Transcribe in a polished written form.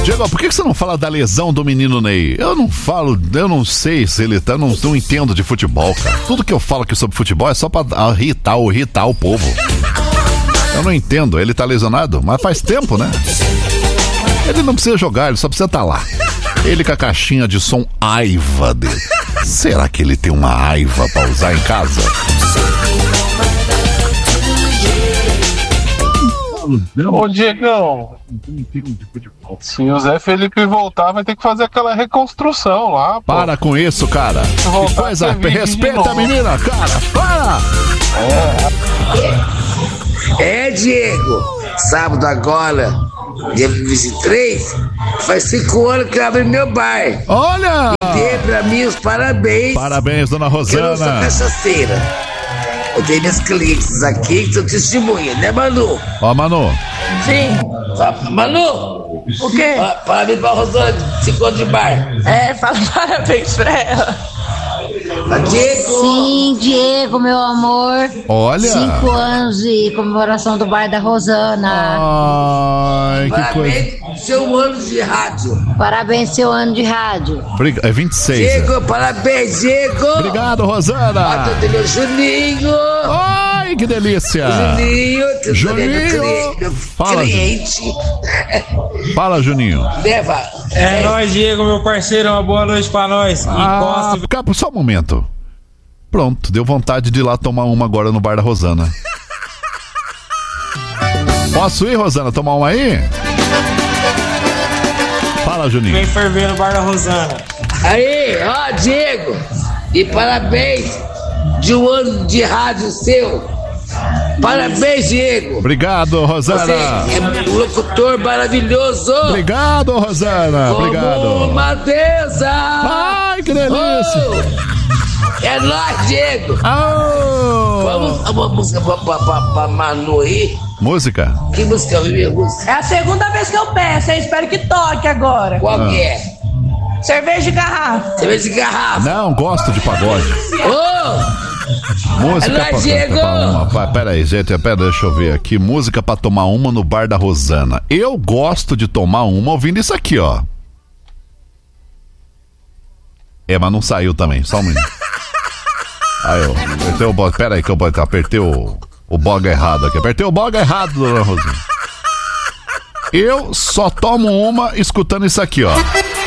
Diego, por que você não fala da lesão do menino Ney? Eu não sei se ele tá, não entendo de futebol, cara. Tudo que eu falo aqui sobre futebol é só pra irritar o povo. Eu não entendo, ele tá lesionado, mas faz tempo, né? Ele não precisa jogar, ele só precisa estar lá. Ele com a caixinha de som Aiva dele. Será que ele tem uma Aiva pra usar em casa? Ô Diegão, se o Zé Felipe voltar, vai ter que fazer aquela reconstrução lá, pô. Para com isso, cara. Que coisa, respeita a menina, cara. Para! Diego, sábado agora, dia 23, faz 5 anos que eu abri meu bar. Olha! E dê pra mim os parabéns. Parabéns, dona Rosana. Eu não sou cachaceira. Eu tenho meus clientes aqui que são testemunhas, né, Manu? Ó, Manu. Sim. Manu! O quê? Parabéns pra Rosana, 5 anos de bar. Fala parabéns pra ela. Diego! Sim, Diego, meu amor. Olha! 5 anos de comemoração do bar da Rosana. Ai, que coisa. Parabéns, seu ano de rádio. Parabéns, seu ano de rádio. É 26. Diego, parabéns, Diego! Obrigado, Rosana! Meu Juninho! Ai, que delícia! Juninho! Fala, cliente. Fala, Juninho. Leva. É nóis, Diego, meu parceiro. Uma boa noite pra nós. Só um momento. Pronto, deu vontade de ir lá tomar uma agora no bar da Rosana. Posso ir, Rosana, tomar uma aí? Fala, Juninho. Vem ferver no bar da Rosana. Aí, ó, Diego. E parabéns de um ano de rádio seu. Parabéns, Diego. Obrigado, Rosana. Você é um locutor maravilhoso. Obrigado, Rosana. Obrigado. Uma deusa. Ai, que delícia. É nóis, Diego. Vamos uma música pra Manu aí. Música? Que música, música? É a segunda vez que eu peço, eu espero que toque agora. Qual que é? Cerveja de garrafa. Cerveja de garrafa. Não, gosto de pagode. Música pra tomar uma. Pera aí, gente, deixa eu ver aqui. Música pra tomar uma no bar da Rosana. Eu gosto de tomar uma ouvindo isso aqui, ó. Mas não saiu também, só um minuto. Aí eu apertei o bog. Pera aí que eu apertei o bog errado aqui. Apertei o bog errado, dona Rosana. Eu só tomo uma escutando isso aqui, ó.